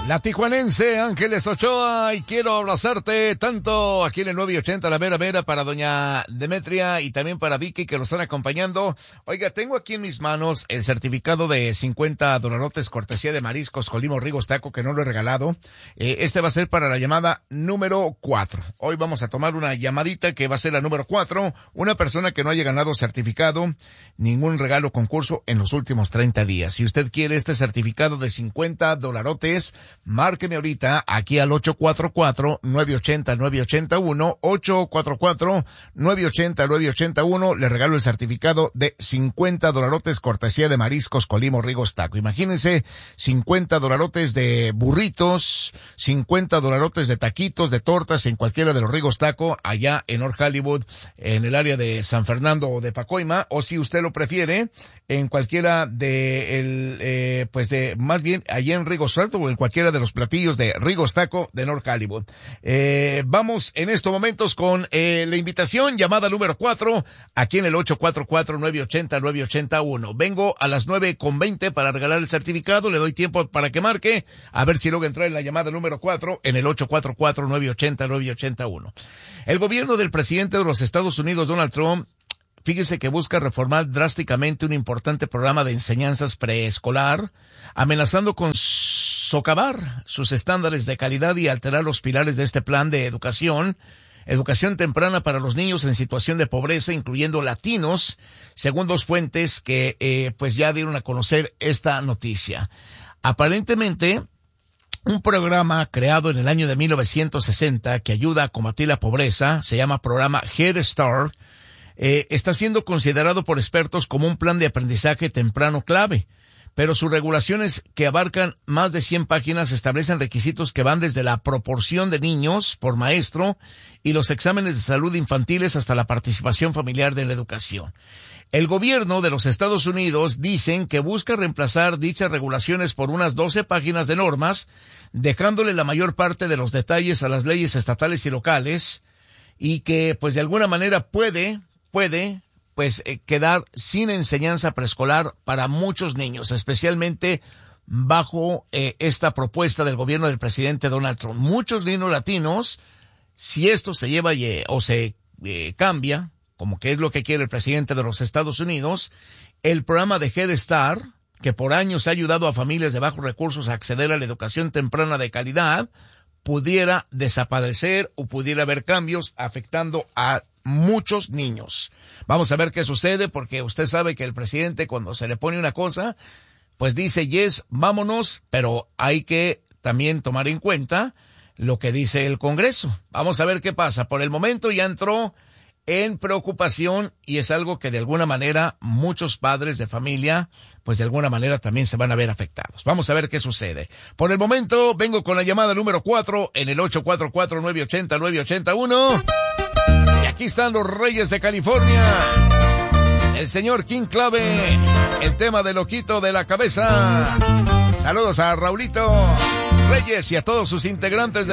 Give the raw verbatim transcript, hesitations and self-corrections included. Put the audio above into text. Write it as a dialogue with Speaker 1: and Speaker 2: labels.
Speaker 1: La tijuanense Ángeles Ochoa, y quiero abrazarte tanto aquí en el nueve y ochenta, la mera mera, para doña Demetria y también para Vicky, que nos están acompañando. Oiga, tengo aquí en mis manos el certificado de cincuenta dolarotes cortesía de Mariscos Colima Rigos Taco, que no lo he regalado. Eh, este va a ser para la llamada número cuatro. Hoy vamos a tomar una llamadita que va a ser la número cuatro. Una persona que no haya ganado certificado, ningún regalo concurso en los últimos treinta días. Si usted quiere este certificado de cincuenta dolarotes, márqueme ahorita aquí al ocho cuatro cuatro, nueve ocho cero, nueve ocho uno, ocho cuatro cuatro, nueve ocho cero, nueve ocho uno. Le regalo el certificado de cincuenta dolarotes cortesía de Mariscos Colima Rigos Taco. Imagínense, cincuenta dolarotes de burritos, cincuenta dolarotes de taquitos, de tortas en cualquiera de los Rigos Taco, allá en North Hollywood, en el área de San Fernando o de Pacoima, o si usted lo prefiere, en cualquiera de el, eh, pues de, más bien, allá en Rigos Taco o en cualquiera de los platillos de Rigos Taco de North Hollywood. Eh, vamos en estos momentos con eh, la invitación, llamada número cuatro, aquí en el ocho cuatro cuatro, nueve ocho cero, nueve ocho uno. Vengo a las nueve con veinte para regalar el certificado, le doy tiempo para que marque, a ver si logra entrar en la llamada número cuatro, en el ocho cuatro cuatro, nueve ocho cero, nueve ocho uno. El gobierno del presidente de los Estados Unidos, Donald Trump, fíjese que busca reformar drásticamente un importante programa de enseñanzas preescolar, amenazando con socavar sus estándares de calidad y alterar los pilares de este plan de educación, educación temprana para los niños en situación de pobreza, incluyendo latinos, según dos fuentes que eh, pues ya dieron a conocer esta noticia. Aparentemente, un programa creado en el año de mil novecientos sesenta que ayuda a combatir la pobreza, se llama programa Head Start, Eh, está siendo considerado por expertos como un plan de aprendizaje temprano clave, pero sus regulaciones, que abarcan más de cien páginas, establecen requisitos que van desde la proporción de niños por maestro y los exámenes de salud infantiles hasta la participación familiar de la educación. El gobierno de los Estados Unidos dicen que busca reemplazar dichas regulaciones por unas doce páginas de normas, dejándole la mayor parte de los detalles a las leyes estatales y locales, y que pues de alguna manera puede puede, pues, eh, quedar sin enseñanza preescolar para muchos niños, especialmente bajo eh, esta propuesta del gobierno del presidente Donald Trump. Muchos niños latinos, si esto se lleva eh, o se eh, cambia, como que es lo que quiere el presidente de los Estados Unidos, el programa de Head Start, que por años ha ayudado a familias de bajos recursos a acceder a la educación temprana de calidad, pudiera desaparecer o pudiera haber cambios afectando a muchos niños. Vamos a ver qué sucede, porque usted sabe que el presidente, cuando se le pone una cosa, pues dice yes, vámonos, pero hay que también tomar en cuenta lo que dice el Congreso. Vamos a ver qué pasa. Por el momento ya entró en preocupación, y es algo que de alguna manera muchos padres de familia, pues de alguna manera también se van a ver afectados. Vamos a ver qué sucede. Por el momento vengo con la llamada número cuatro en el ocho cuatro cuatro, nueve ocho cero, nueve ocho uno. Y aquí están los Reyes de California, el señor King Clave, el tema de Loquito de la Cabeza. Saludos a Raulito Reyes y a todos sus integrantes de